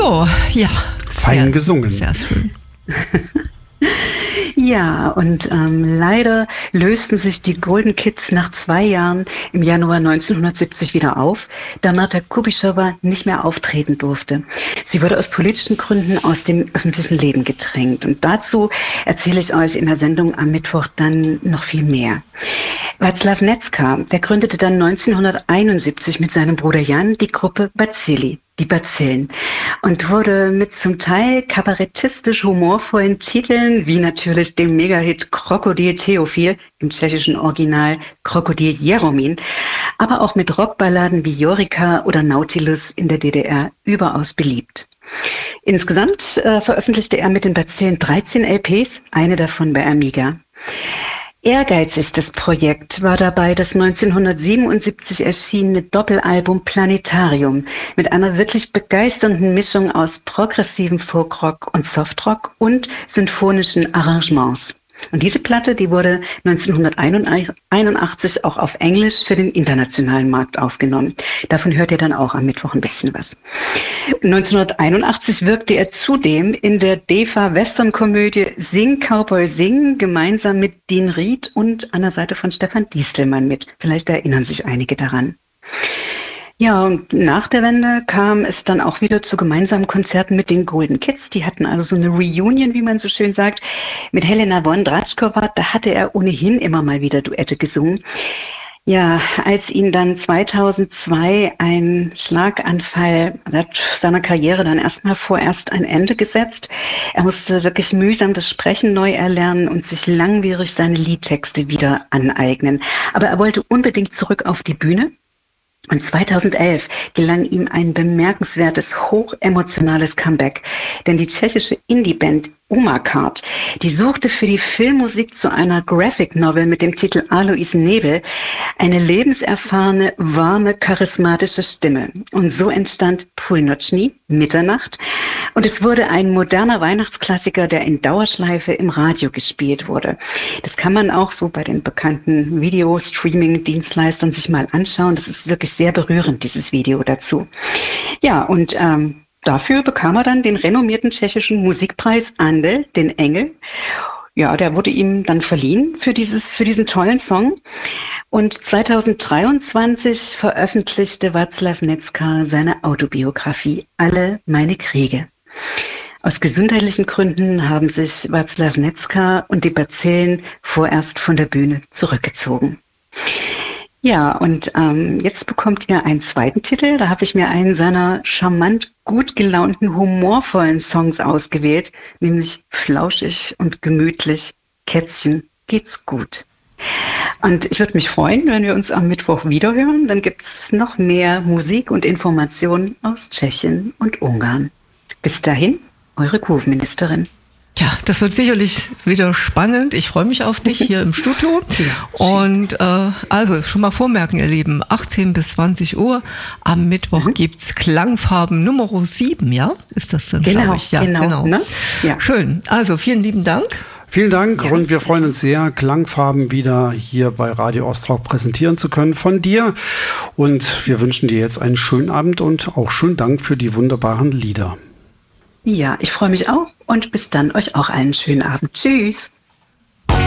So, ja. Fein gesungen. Sehr schön. Ja, und leider lösten sich die Golden Kids nach 2 Jahren im Januar 1970 wieder auf, da Marta Kubišová nicht mehr auftreten durfte. Sie wurde aus politischen Gründen aus dem öffentlichen Leben gedrängt. Und dazu erzähle ich euch in der Sendung am Mittwoch dann noch viel mehr. Václav Nezka, der gründete dann 1971 mit seinem Bruder Jan die Gruppe Bacilli, die Bazillen, und wurde mit zum Teil kabarettistisch humorvollen Titeln, wie natürlich dem Megahit Krokodil Theophil, im tschechischen Original Krokodil Jeromin, aber auch mit Rockballaden wie Jorika oder Nautilus in der DDR überaus beliebt. Insgesamt veröffentlichte er mit den Bazillen 13 LPs, eine davon bei Amiga. Ehrgeizigstes Projekt war dabei das 1977 erschienene Doppelalbum Planetarium mit einer wirklich begeisternden Mischung aus progressivem Folkrock und Softrock und symphonischen Arrangements. Und diese Platte, die wurde 1981 auch auf Englisch für den internationalen Markt aufgenommen. Davon hört ihr dann auch am Mittwoch ein bisschen was. 1981 wirkte er zudem in der DEFA-Western-Komödie Sing Cowboy Sing gemeinsam mit Dean Reed und an der Seite von Stefan Diestelmann mit. Vielleicht erinnern sich einige daran. Ja, und nach der Wende kam es dann auch wieder zu gemeinsamen Konzerten mit den Golden Kids. Die hatten also so eine Reunion, wie man so schön sagt, mit Helena Wondratschkova. Da hatte er ohnehin immer mal wieder Duette gesungen. Ja, als ihn dann 2002 ein Schlaganfall hat seiner Karriere dann vorerst ein Ende gesetzt. Er musste wirklich mühsam das Sprechen neu erlernen und sich langwierig seine Liedtexte wieder aneignen. Aber er wollte unbedingt zurück auf die Bühne. Und 2011 gelang ihm ein bemerkenswertes, hochemotionales Comeback, denn die tschechische Indie-Band Umakart, die suchte für die Filmmusik zu einer Graphic Novel mit dem Titel Alois Nebel eine lebenserfahrene, warme, charismatische Stimme. Und so entstand Půlnoční, Mitternacht, und es wurde ein moderner Weihnachtsklassiker, der in Dauerschleife im Radio gespielt wurde. Das kann man auch so bei den bekannten Video-Streaming-Dienstleistern sich mal anschauen. Das ist wirklich sehr berührend, dieses Video dazu. Ja, und dafür bekam er dann den renommierten tschechischen Musikpreis Andel, den Engel. Ja, der wurde ihm dann verliehen für diesen tollen Song. Und 2023 veröffentlichte Václav Nezka seine Autobiografie Alle meine Kriege. Aus gesundheitlichen Gründen haben sich Václav Nezka und die Bazillen vorerst von der Bühne zurückgezogen. Ja, und jetzt bekommt ihr einen zweiten Titel. Da habe ich mir einen seiner charmant gut gelaunten, humorvollen Songs ausgewählt, nämlich Flauschig und gemütlich, Kätzchen, geht's gut. Und ich würde mich freuen, wenn wir uns am Mittwoch wiederhören. Dann gibt es noch mehr Musik und Informationen aus Tschechien und Ungarn. Bis dahin, eure Kurvenministerin. Ja, das wird sicherlich wieder spannend. Ich freue mich auf dich hier im Studio. Und also schon mal vormerken, ihr Lieben, 18 bis 20 Uhr am Mittwoch gibt's Klangfarben Nummer 7, ja? Ist das dann, glaube ich? Ja, genau. Ne? Ja. Schön. Also vielen lieben Dank. Vielen Dank, ja, und wir freuen uns sehr, Klangfarben wieder hier bei Radio Ostrock präsentieren zu können von dir. Und wir wünschen dir jetzt einen schönen Abend und auch schönen Dank für die wunderbaren Lieder. Ja, ich freue mich auch und bis dann euch auch einen schönen Abend. Tschüss.